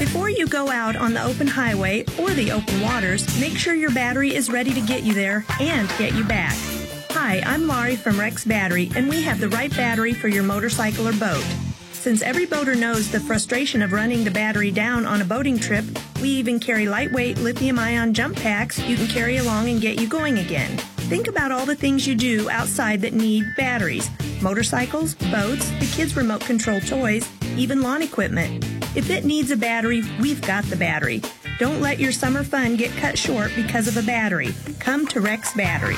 Before you go out on the open highway or the open waters, make sure your battery is ready to get you there and get you back. Hi, I'm Laurie from Rex Battery, and we have the right battery for your motorcycle or boat. Since every boater knows the frustration of running the battery down on a boating trip, we even carry lightweight lithium-ion jump packs you can carry along and get you going again. Think about all the things you do outside that need batteries. Motorcycles, boats, the kids' remote control toys, even lawn equipment. If it needs a battery, we've got the battery. Don't let your summer fun get cut short because of a battery. Come to Rex Battery.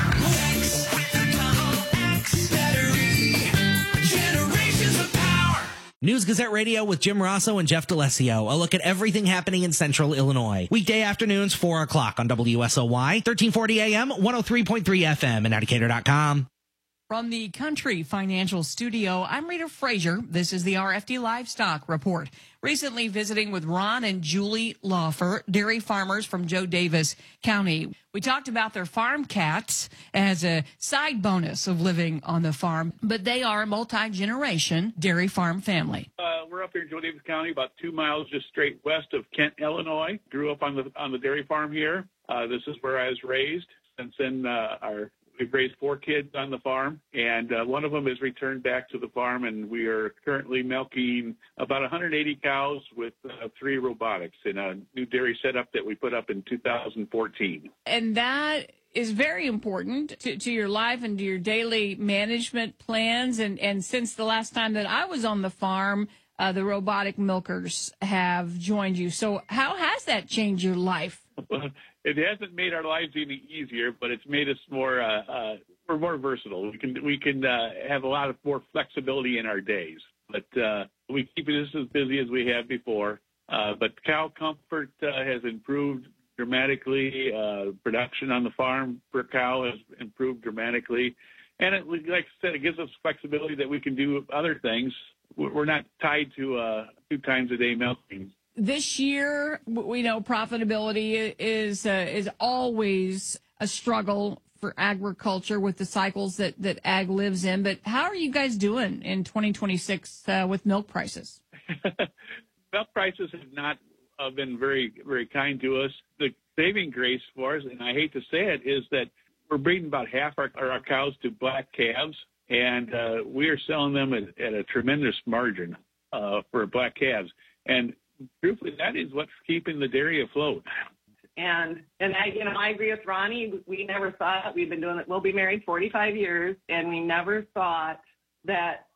News Gazette Radio with Jim Rosso and Jeff D'Alessio. A look at everything happening in Central Illinois. Weekday afternoons, 4 o'clock on WSOY, 1340 AM, 103.3 FM, and Indicator.com. From the Country Financial Studio, I'm Rita Frazier. This is the RFD Livestock Report. Recently visiting with Ron and Julie Laufer, dairy farmers from Joe Davis County. We talked about their farm cats as a side bonus of living on the farm, but they are a multi-generation dairy farm family. We're up here in Joe Davis County, about 2 miles just straight west of Kent, Illinois. Grew up on the dairy farm here. This is where I was raised. Since then, we've raised 4 kids on the farm, and one of them is returned back to the farm, and we are currently milking about 180 cows with 3 robotics in a new dairy setup that we put up in 2014. And that is very important to your life and to your daily management plans. And since the last time that I was on the farm, the robotic milkers have joined you. So how has that changed your life? It hasn't made our lives any easier, but it's made us more we're more versatile. We can have a lot of more flexibility in our days. But we keep it as busy as we have before. But cow comfort has improved dramatically. Production on the farm per cow has improved dramatically. And like I said, it gives us flexibility that we can do other things. We're not tied to 2 times a day milking. This year, we know profitability is always a struggle for agriculture with the cycles that ag lives in. But how are you guys doing in 2026 with milk prices? Milk prices have not been very, very kind to us. The saving grace for us, and I hate to say it, is that we're breeding about half our cows to black calves, and we are selling them at a tremendous margin for black calves. And truthfully, that is what's keeping the dairy afloat. And I agree with Ronnie. We never thought, we've been doing it. We'll be married 45 years, and we never thought that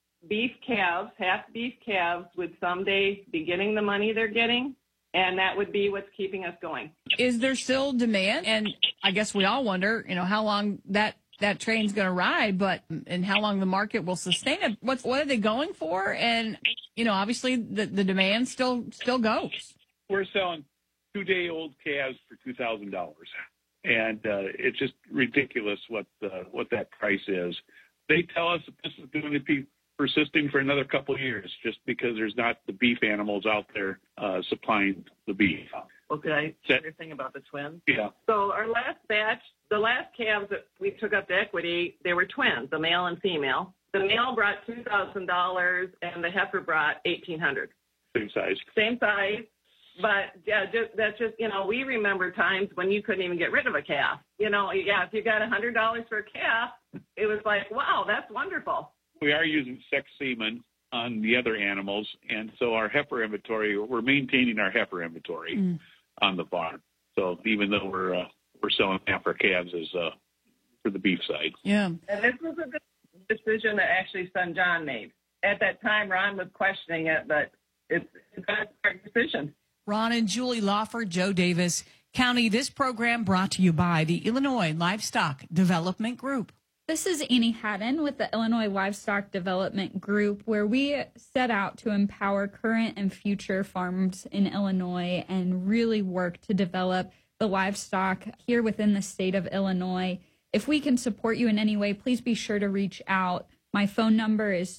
half beef calves would someday be getting the money they're getting, and that would be what's keeping us going. Is there still demand? And I guess we all wonder, how long that train's going to ride, and how long the market will sustain it. What are they going for? And obviously the demand still goes. We're selling 2-day-old calves for $2,000, and it's just ridiculous what that price is. They tell us that this is going to be persisting for another couple of years, just because there's not the beef animals out there supplying the beef. Well, could I say your thing about the twins? Yeah. So our last batch, the last calves that we took up to equity, they were twins, a male and female. The male brought $2,000, and the heifer brought $1,800. Same size. Same size. But, yeah, that's just, we remember times when you couldn't even get rid of a calf. If you got $100 for a calf, it was like, wow, that's wonderful. We are using sex semen on the other animals, and so our heifer inventory, we're maintaining our heifer inventory on the farm. So even though we're selling half our calves as for the beef side. Yeah. And this was a good decision that actually son John made. At that time, Ron was questioning it, but it's a good decision. Ron and Julie Laufer, Joe Davis County. This program brought to you by the Illinois Livestock Development Group. This is Annie Haddon with the Illinois Livestock Development Group, where we set out to empower current and future farms in Illinois and really work to develop the livestock here within the state of Illinois. If we can support you in any way, please be sure to reach out. My phone number is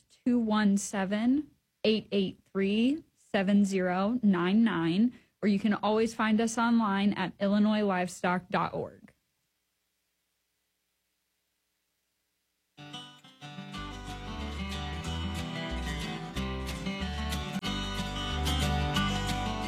217-883-7099, or you can always find us online at illinoislivestock.org.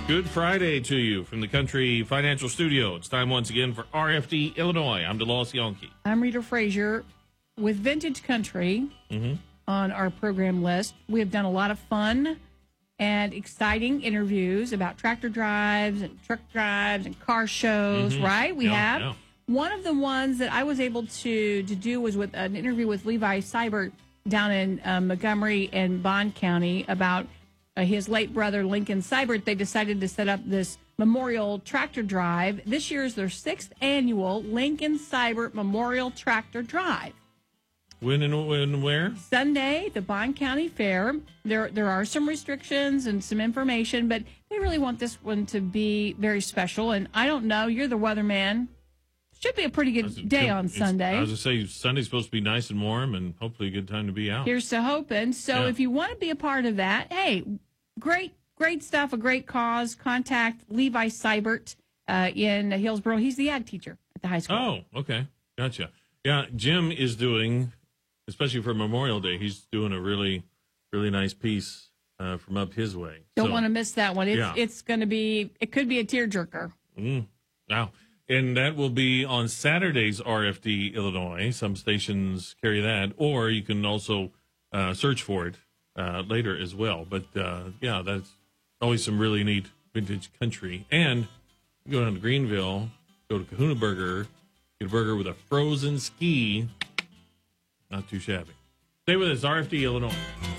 Good Friday to you from the Country Financial Studio. It's time once again for RFD Illinois. I'm DeLoss Yonke. I'm Rita Frazier with Vintage Country on our program list. We have done a lot of fun and exciting interviews about tractor drives and truck drives and car shows, right? We have. Yeah. One of the ones that I was able to do was with an interview with Levi Seibert down in Montgomery and Bond County about his late brother, Lincoln Seibert. They decided to set up this Memorial Tractor Drive. This year is their 6th annual Lincoln Seibert Memorial Tractor Drive. When and where? Sunday, the Bond County Fair. There are some restrictions and some information, but they really want this one to be very special. And I don't know, you're the weatherman. Should be a pretty good day on Sunday. I was going to say, Sunday's supposed to be nice and warm and hopefully a good time to be out. Here's to hoping. So if you want to be a part of that, hey, great stuff, a great cause. Contact Levi Seibert in Hillsboro. He's the ag teacher at the high school. Oh, okay. Gotcha. Yeah, Jim is doing, especially for Memorial Day, he's doing a really, really nice piece from up his way. Don't want to miss that one. It's going to be, it could be a tearjerker. Wow. And that will be on Saturday's RFD Illinois. Some stations carry that, or you can also search for it later as well. But, that's always some really neat vintage country. And go down to Greenville, go to Kahuna Burger, get a burger with a frozen ski. Not too shabby. Stay with us, RFD Illinois.